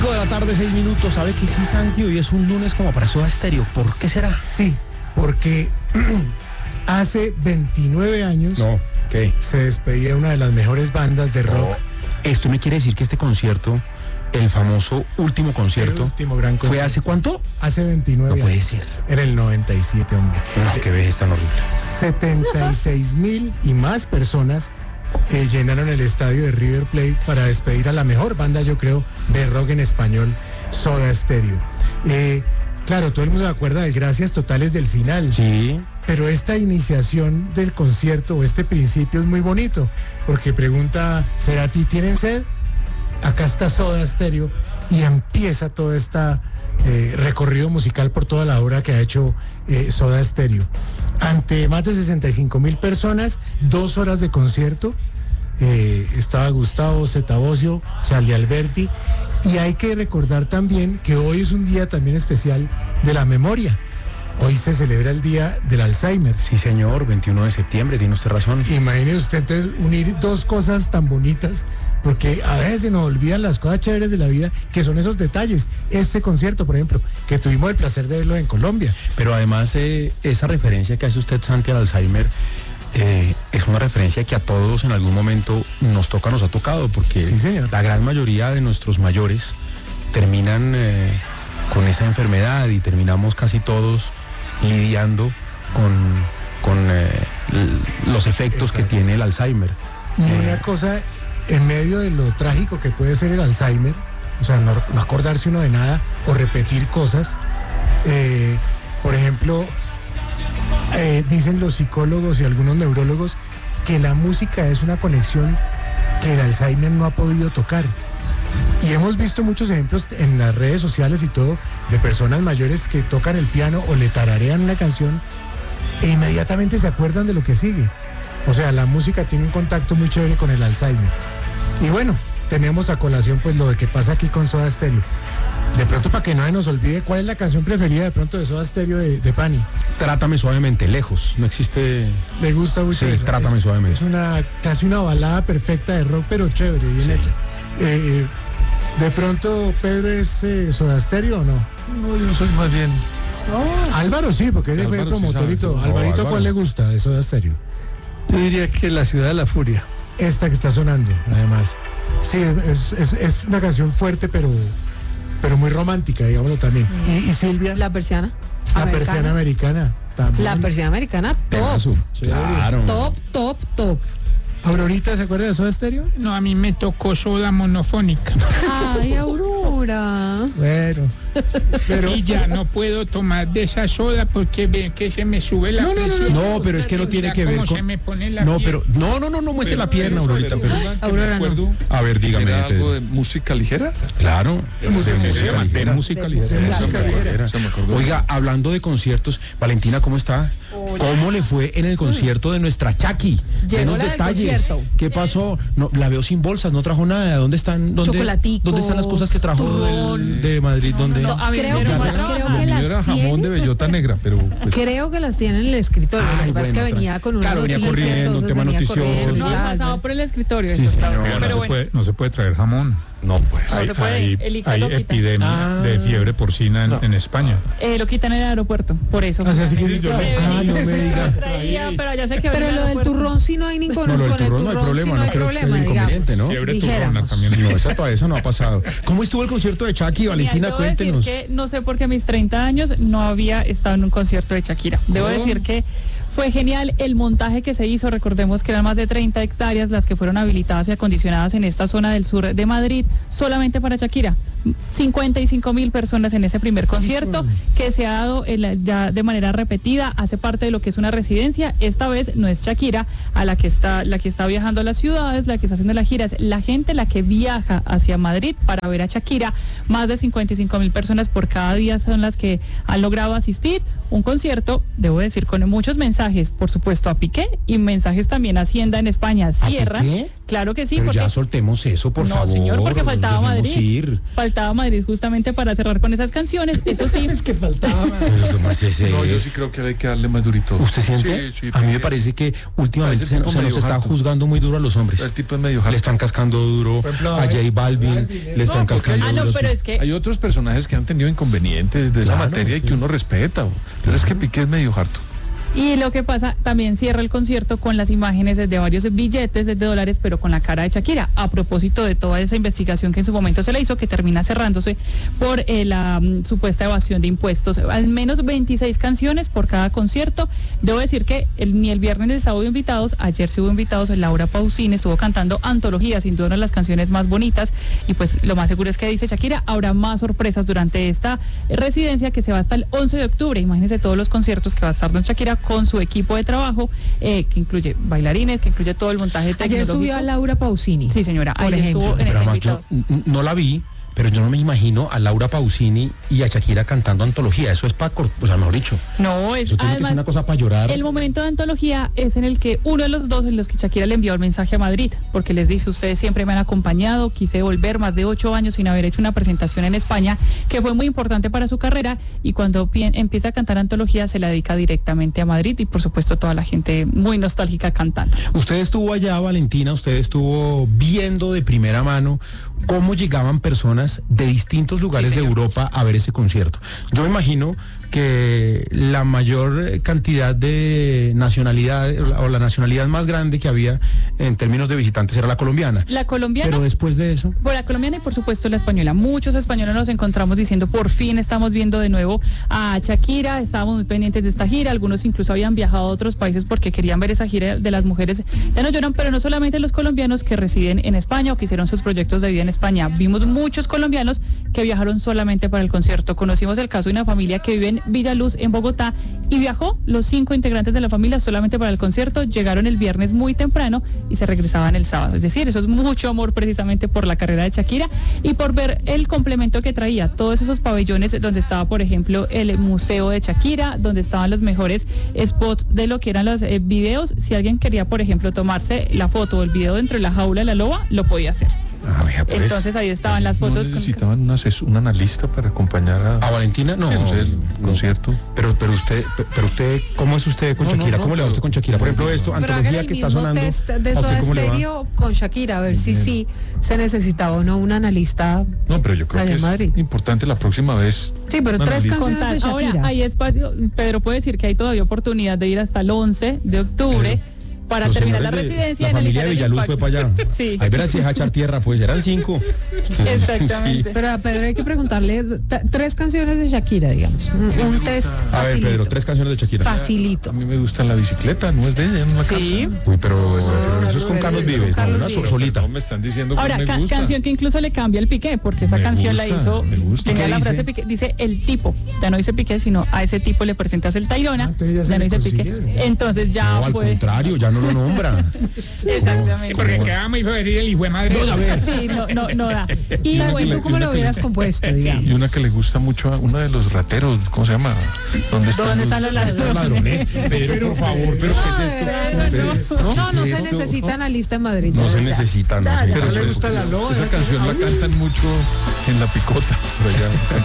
5 de la tarde, 6 minutos. ¿Sabe que sí, Santi? Hoy es un lunes como para Soda Stereo. ¿Por qué será? Sí, porque hace 29 años ¿qué? se despedía una de las mejores bandas de rock. Esto me quiere decir que este concierto, el famoso último concierto, El último gran concierto. ¿fue hace cuánto? Hace 29 años. No puede ser. Era el 97, hombre. No, qué vez tan horrible. 76,000 y más personas llenaron el estadio de River Plate para despedir a la mejor banda, yo creo, de rock en español, Soda Stereo. Claro, todo el mundo se acuerda del gracias totales del final. Sí. Pero esta iniciación del concierto o este principio es muy bonito, porque pregunta Cerati, ¿tienen sed? Acá está Soda Stereo y empieza todo este recorrido musical por toda la obra que ha hecho Soda Stereo. Ante más de 65,000 personas, 2 horas de concierto. Estaba Gustavo Cetabosio, Charlie Alberti, y hay que recordar también que hoy es un día también especial de la memoria. Hoy se celebra el día del Alzheimer. Sí, señor, 21 de septiembre, tiene usted razón. Imagine usted entonces unir dos cosas tan bonitas, porque a veces se nos olvidan las cosas chéveres de la vida, que son esos detalles. Este concierto, por ejemplo, que tuvimos el placer de verlo en Colombia. Pero además, esa referencia que hace usted, Santi, al Alzheimer, es una referencia que a todos en algún momento nos ha tocado, porque sí, señor, la gran mayoría de nuestros mayores terminan con esa enfermedad y terminamos casi todos lidiando con los efectos que tiene el Alzheimer. Y una cosa, en medio de lo trágico que puede ser el Alzheimer, o sea, no acordarse uno de nada o repetir cosas, por ejemplo, dicen los psicólogos y algunos neurólogos que la música es una conexión que el Alzheimer no ha podido tocar. Y hemos visto muchos ejemplos en las redes sociales y todo de personas mayores que tocan el piano o le tararean una canción e inmediatamente se acuerdan de lo que sigue. O sea, la música tiene un contacto muy chévere con el Alzheimer. Y bueno, tenemos a colación pues lo de que pasa aquí con Soda Stereo. De pronto, para que no se nos olvide, ¿cuál es la canción preferida de pronto de Soda Stereo de Pani? Trátame suavemente, lejos, no existe... ¿Le gusta mucho? Sí, esa? Trátame suavemente. Es casi una balada perfecta de rock, pero chévere, bien hecha. De pronto, ¿Pedro es Soda Stereo o no? No, yo soy más bien... Álvaro sí, porque él fue promotor y todo. Alvarito, ¿cuál le gusta de Soda Stereo? Yo diría que La Ciudad de la Furia. Esta que está sonando, además. Sí, es una canción fuerte, pero muy romántica, digámoslo también. ¿Y Silvia? La persiana. La persiana americana. También. La persiana americana, top. Claro. Top. ¿Aurorita se acuerda de Soda Stereo? No, a mí me tocó soda monofónica. Ay, Aurora. Bueno, pero... Y ya no puedo tomar de esa soda porque ve que se me sube la presión. No, pero es que no tiene que ver con... con... se me pone la No, piel. pero... No muestre la pierna, Aurorita. Aurora no. A ver, dígame. ¿Era algo de música ligera? Claro. De música ligera. Se me acordó. Oiga, hablando de conciertos, Valentina, ¿cómo está? Hola. ¿Cómo le fue en el concierto de nuestra Chucky? Llegó Denos la del detalles. concierto. ¿Qué pasó? No, la veo sin bolsas, no trajo nada. ¿Dónde están? Chocolatico, ¿Dónde están las cosas que trajo turrón. de Madrid? ¿Dónde? Creo que Era las jamón de tiene. bellota negra, pero... pues, Creo que las tiene en el escritorio. Lo Ay, que pasa es que bueno, venía con una claro, venía noticia, corriendo, entonces tema venía noticioso. corriendo y No, tal. pasado por el escritorio. Sí, eso, señor. claro. Pero bueno, no se puede traer jamón. No, pues. No se puede, el ICA lo quita. epidemia de fiebre porcina en España. lo quitan en el aeropuerto, por eso. O sea, sí que no me diga. Pero ya sé que Pero lo del turrón sí no hay ningún No, lo del con el turrón no hay turrón sí problema, no hay no creo que problema, sea inconveniente, digamos. ¿no? Fiebre Dijéramos. turrona también. No, eso no ha pasado. ¿Cómo estuvo el concierto de Chucky, Valentina? Debo decir Cuéntenos. que no sé por qué a mis 30 años no había estado en un concierto de Shakira. Debo decir que fue genial el montaje que se hizo. Recordemos que eran más de 30 hectáreas las que fueron habilitadas y acondicionadas en esta zona del sur de Madrid solamente para Shakira. 55,000 personas en ese primer concierto que se ha dado ya de manera repetida, hace parte de lo que es una residencia. Esta vez no es Shakira la que está viajando a las ciudades, la que está haciendo las giras, la gente la que viaja hacia Madrid para ver a Shakira. Más de 55,000 personas por cada día son las que han logrado asistir. Un concierto, debo decir, con muchos mensajes, por supuesto, a Piqué y mensajes también a Hacienda en España. Cierran. Claro que sí, Pero porque ya soltemos eso, por no, favor. señor, porque faltaba dejemos Madrid. ir. Faltaba Madrid justamente para cerrar con esas canciones. Eso sí. Es que faltaba. Pero, ¿cómo es ese? No, yo sí creo que hay que darle más durito. ¿Usted siente? Sí, sí, a mí me porque parece que últimamente parece se tipo nos medio está harto. juzgando muy duro a los hombres. el tipo es medio Le harto. están cascando duro Por ejemplo, a J Balvin, le están No, porque cascando Ah, no, duro. pero es que Hay otros personajes que han tenido inconvenientes de esa Claro, materia y sí. que uno respeta. Pero es que Piqué es medio harto. Y lo que pasa, también cierra el concierto con las imágenes de varios billetes de dólares, pero con la cara de Shakira, a propósito de toda esa investigación que en su momento se le hizo, que termina cerrándose por la supuesta evasión de impuestos. Al menos 26 canciones por cada concierto. Debo decir que ni el viernes ni el sábado hubo invitados, ayer sí hubo invitados, Laura Pausini estuvo cantando Antología, sin duda una de las canciones más bonitas, y pues lo más seguro es que, dice Shakira, habrá más sorpresas durante esta residencia que se va hasta el 11 de octubre. Imagínense todos los conciertos que va a estar don Shakira con su equipo de trabajo, que incluye bailarines, que incluye todo el montaje tecnológico. Ayer subió a Laura Pausini. Sí, señora, por ahí ejemplo. estuvo en Pero ese además yo invitado. no la vi, pero yo no me imagino a Laura Pausini y a Shakira cantando Antología. Eso es para, o sea, mejor dicho, No, es eso tiene que ser además una cosa para llorar. el momento de Antología es en el que uno de los dos en los que Shakira le envió el mensaje a Madrid, porque les dice: ustedes siempre me han acompañado, quise volver más de 8 años sin haber hecho una presentación en España, que fue muy importante para su carrera, y cuando empieza a cantar Antología se la dedica directamente a Madrid, y por supuesto toda la gente muy nostálgica cantando. Usted estuvo allá, Valentina, usted estuvo viendo de primera mano cómo llegaban personas de distintos lugares Sí, de señor. Europa a ver ese concierto. Yo me imagino que la mayor cantidad de nacionalidad, o la nacionalidad más grande que había en términos de visitantes era la colombiana. La colombiana, Pero después de eso, por la colombiana y por supuesto la española. Muchos españoles nos encontramos diciendo: por fin estamos viendo de nuevo a Shakira, estábamos muy pendientes de esta gira, algunos incluso habían viajado a otros países porque querían ver esa gira de las mujeres. Ya no lloran, pero no solamente los colombianos que residen en España o que hicieron sus proyectos de vida en España. Vimos muchos colombianos que viajaron solamente para el concierto. Conocimos el caso de una familia que vive en Villaluz, en Bogotá, y viajó los 5 integrantes de la familia solamente para el concierto. Llegaron el viernes muy temprano y se regresaban el sábado. Es decir, eso es mucho amor precisamente por la carrera de Shakira y por ver el complemento que traía, todos esos pabellones donde estaba, por ejemplo, el museo de Shakira, donde estaban los mejores spots de lo que eran los videos. Si alguien quería, por ejemplo, tomarse la foto o el video dentro de la jaula de la loba, lo podía hacer. vea, pues. Entonces ahí estaban las ¿No fotos. necesitaban un analista para acompañar ¿A Valentina? No, Sí, no sé, el no. concierto? Pero usted, ¿cómo es usted con No, no, Shakira? no, ¿Cómo le va pero- usted con Shakira? Por ejemplo, esto, Pero hágale Antología el que está mismo sonando. test de ¿a usted Soda cómo le va? Stereo con Shakira, a ver si Bien. sí se necesitaba o no un analista. No, pero yo creo Allá que en es Madrid. importante la próxima vez. Sí, pero un 3 analista. canciones de Ahora, Shakira. hay espacio, Pedro puede decir que hay todavía oportunidad de ir hasta el 11 de octubre para Los terminar la señores de residencia. La y familia de analizar el Villaluz fue para allá. impacto. Sí, Ahí verás si es a echar tierra, pues eran 5. exactamente. Pero a Pedro hay que preguntarle 3 canciones de Shakira, digamos. Un test A ver, facilito. Pedro, 3 canciones de Shakira. Facilito. A mí me gusta la bicicleta, no es de ella, no la Sí. canta. Uy, pero es eso es Carlos con Carlos Vives, Vives, Carlos ¿no? Una Vives. solita. No me están diciendo que Ahora, me gusta. canción que incluso le cambia el Piqué, porque esa Me canción la gusta, hizo, me gusta. tenía ¿Qué la frase dice? Piqué, dice el tipo, ya no dice Piqué, sino a ese tipo le presentas el Tayrona, Ah, entonces ya se ya no dice Piqué, reconciliaron. entonces ya No, al puede. contrario, ya no lo nombra. Exactamente. Porque queda muy decir el hijo de madre. Sí, no da. Y Pero bueno, ¿tú cómo lo hubieras compuesto, digamos? Y una que le gusta mucho a uno de los rateros, ¿cómo se llama? ¿Dónde ¿dónde están los ladrones? Ladrones. Pero, por favor, pero ¿qué es esto? No ¿Qué se es esto? necesita analista en Madrid. No ya, se ya. necesita, no, señor. ¿No le gusta la loba? Esa canción la cantan mucho en la picota, pero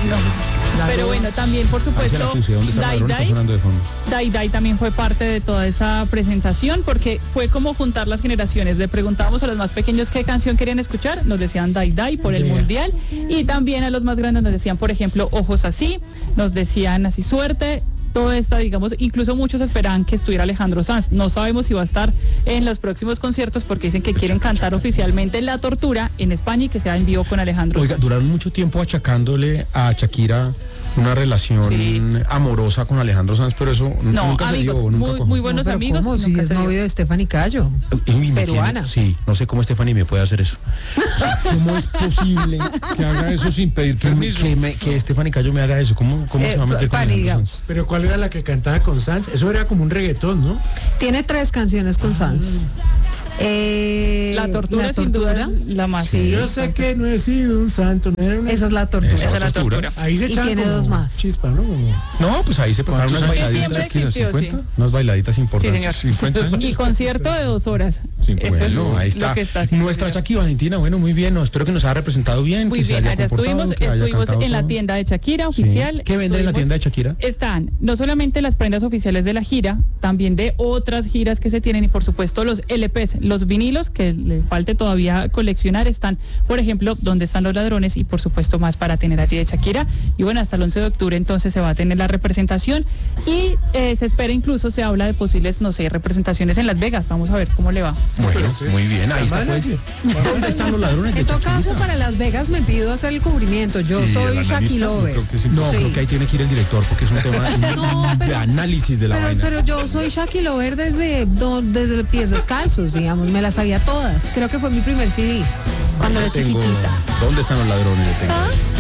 ya. Pero bueno, también por Ahí se la supuesto, puse, ¿dónde está el Dai ladrón? Está Dai. sonando de fondo. Dai Dai también fue parte de toda esa presentación porque fue como juntar las generaciones. Le preguntábamos a los más pequeños qué canción querían escuchar, nos decían Dai Dai por el Vea. Mundial, y también a los más grandes nos decían, por ejemplo, Ojos Así, nos decían Así Suerte. Todo esto, digamos, incluso muchos esperaban que estuviera Alejandro Sanz. No sabemos si va a estar en los próximos conciertos porque dicen que quieren cantar oficialmente La Tortura en España y que sea en vivo con Alejandro Oiga, Sanz. duraron mucho tiempo achacándole a Shakira una relación Sí. amorosa con Alejandro Sanz, pero eso No, nunca se amigos, dio, nunca muy, cuajó. muy buenos No, pero amigos. ¿cómo? Si nunca es se dio. novio de Stephanie Cayo. Uy, me Peruana. sí, no sé cómo Stephanie me puede hacer eso. O sea, ¿cómo es posible Que haga eso sin pedir permiso. que Stephanie Cayo me haga eso? ¿Cómo se va a meter con Pani, Alejandro digamos. Sanz? Pero ¿cuál era la que cantaba con Sanz? Eso era como un reggaetón, ¿no? Tiene 3 canciones con Sanz. La tortura, sin duda, es la más. Sí. Yo sé que no he sido un santo. Esa es la tortura. Esa es la tortura. Ahí se Y echan tiene como dos más. chispa, ¿no? No, pues ahí se prepararon unas ¿Cuántos años? bailaditas. Siempre existió, ¿50? Unas bailaditas importantes. Sí, señor. 50 años. Y concierto de 2 horas. Sí, Eso Bueno, es ahí está. lo que está haciendo Nuestra el señor. Shakira Valentina, bueno, muy bien. Espero que nos haya representado bien. Muy que se bien, haya allá comportado, que haya estuvimos cantado en la todo. tienda de Shakira Sí. oficial. ¿Qué venden en la Estuvimos- tienda de Shakira? Están no solamente las prendas oficiales de la gira, también de otras giras que se tienen y por supuesto los LPs, los vinilos que le falte todavía coleccionar están, por ejemplo, Donde están los ladrones y por supuesto más para tener allí de Shakira. Y bueno, hasta el 11 de octubre entonces se va a tener la representación y se espera incluso, se habla de posibles, no sé, representaciones en Las Vegas. Vamos a ver cómo le va. Bueno, muy bien. Ahí está, pues. ¿Dónde están los ladrones de En todo Shakira? caso, para Las Vegas me pido hacer el cubrimiento. Yo Sí, soy el analista, Shakira Lover. creo que sí. No, Sí. creo que ahí tiene que ir el director porque es un tema No, de pero- análisis de la vaina. Pero yo soy Shakira Lover desde pies descalzos, digamos. Me las sabía todas. Creo que fue mi primer CD cuando era Tengo- chiquitita. ¿Dónde están los ladrones? Yo tengo. ¿Ah?